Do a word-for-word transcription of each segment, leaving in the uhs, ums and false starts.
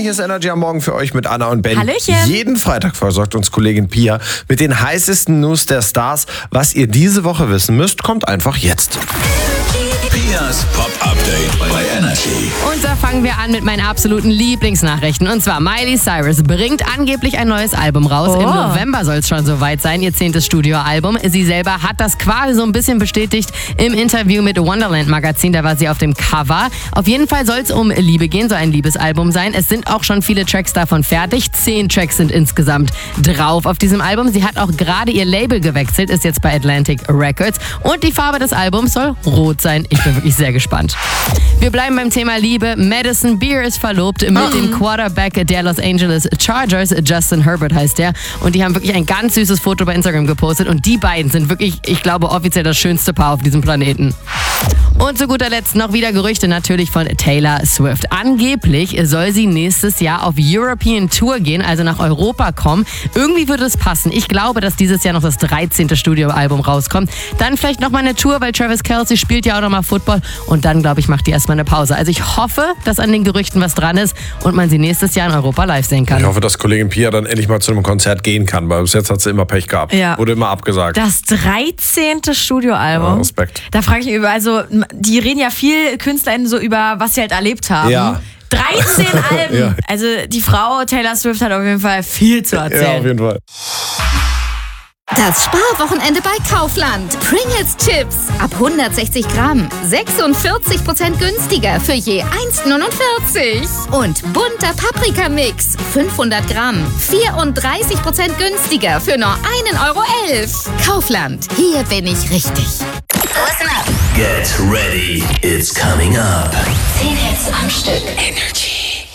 hier ist Energy am Morgen für euch mit Anna und Ben. Hallöchen. Jeden Freitag versorgt uns Kollegin Pia mit den heißesten News der Stars. Was ihr diese Woche wissen müsst, kommt einfach jetzt. Pias Pop-Update bei Energy. Und da fangen wir an mit meinen absoluten Lieblingsnachrichten. Und zwar Miley Cyrus bringt angeblich ein neues Album raus. Oh. Im November soll es schon soweit sein, ihr zehntes Studioalbum. Sie selber hat das quasi so ein bisschen bestätigt im Interview mit Wonderland Magazin. Da war sie auf dem Cover. Auf jeden Fall soll es um Liebe gehen, soll ein Liebesalbum sein. Es sind auch schon viele Tracks davon fertig. Zehn Tracks sind insgesamt drauf auf diesem Album. Sie hat auch gerade ihr Label gewechselt, ist jetzt bei Atlantic Records. Und die Farbe des Albums soll rot sein. Ich bin wirklich sehr gespannt. Wir bleiben beim Thema Liebe. Madison Beer ist verlobt mit oh. dem Quarterback der Los Angeles Chargers. Justin Herbert heißt der. Und die haben wirklich ein ganz süßes Foto bei Instagram gepostet. Und die beiden sind wirklich, ich glaube, offiziell das schönste Paar auf diesem Planeten. Und zu guter Letzt noch wieder Gerüchte natürlich von Taylor Swift. Angeblich soll sie nächstes Jahr auf European Tour gehen, also nach Europa kommen. Irgendwie würde es passen. Ich glaube, dass dieses Jahr noch das dreizehnte Studioalbum rauskommt. Dann vielleicht nochmal eine Tour, weil Travis Kelce spielt ja auch nochmal Football. Und dann, glaube ich, macht die erstmal eine Pause. Also ich hoffe, dass an den Gerüchten was dran ist und man sie nächstes Jahr in Europa live sehen kann. Ich hoffe, dass Kollegin Pia dann endlich mal zu einem Konzert gehen kann, weil bis jetzt hat sie immer Pech gehabt. Ja. Wurde immer abgesagt. Das dreizehnte Studioalbum. Ja, Respekt. Da frage ich mich über, also die reden ja viel KünstlerInnen so über, was sie halt erlebt haben. Ja. dreizehn Alben. Ja. Also die Frau Taylor Swift hat auf jeden Fall viel zu erzählen. Ja, auf jeden Fall. Das Sparwochenende bei Kaufland. Pringles Chips ab hundertsechzig Gramm. sechsundvierzig Prozent günstiger für je eins neunundvierzig. Und bunter Paprikamix. fünfhundert Gramm. vierunddreißig Prozent günstiger für nur ein Euro elf. Kaufland. Hier bin ich richtig. Listen up. Get ready, it's coming up. zehn Hits am Stück. Energy.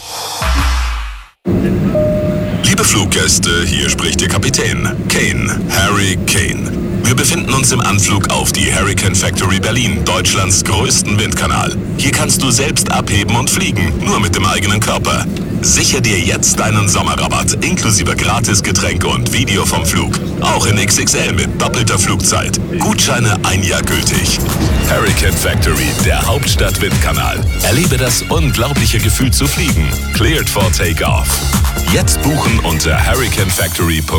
Liebe Fluggäste, hier spricht Ihr Kapitän, Kane, Harry Kane. Wir befinden uns im Anflug auf die Hurricane Factory Berlin, Deutschlands größten Windkanal. Hier kannst du selbst abheben und fliegen, nur mit dem eigenen Körper. Sichere dir jetzt deinen Sommerrabatt, inklusive Gratisgetränke und Video vom Flug. Auch in X X L mit doppelter Flugzeit. Gutscheine ein Jahr gültig. Hurricane Factory, der Hauptstadt-Windkanal. Erlebe das unglaubliche Gefühl zu fliegen. Cleared for Takeoff. Jetzt buchen unter hurricane factory punkt